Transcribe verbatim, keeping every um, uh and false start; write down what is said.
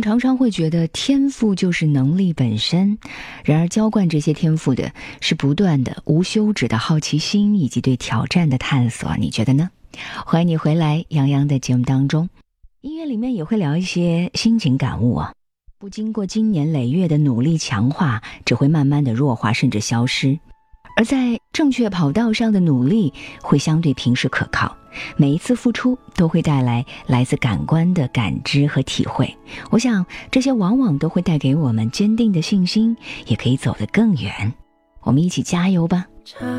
常常会觉得天赋就是能力本身，然而浇灌这些天赋的是不断的无休止的好奇心以及对挑战的探索，你觉得呢？欢迎你回来杨洋的节目当中，音乐里面也会聊一些心情感悟啊。不经过经年累月的努力强化，只会慢慢的弱化甚至消失，而在正确跑道上的努力会相对平实可靠，每一次付出都会带来来自感官的感知和体会，我想这些往往都会带给我们坚定的信心，也可以走得更远。我们一起加油吧。 茶